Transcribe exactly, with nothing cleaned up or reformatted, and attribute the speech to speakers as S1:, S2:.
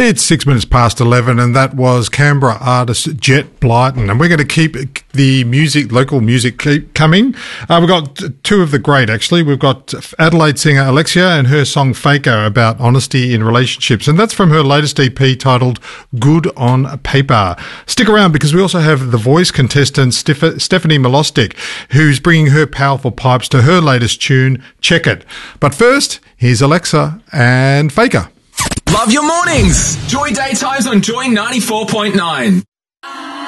S1: It's six minutes past eleven, and that was Canberra artist Jet Blyton. And we're going to keep the music, local music, keep coming. Uh, we've got two of the great, actually. We've got Adelaide singer Alexia and her song Faker about honesty in relationships. And that's from her latest E P titled Good on Paper. Stick around because we also have The Voice contestant Steph- Stephanie Milostic, who's bringing her powerful pipes to her latest tune, Check It. But first, here's Alexa and Faker.
S2: Love your mornings. Joy Daytimes on Joy ninety-four point nine.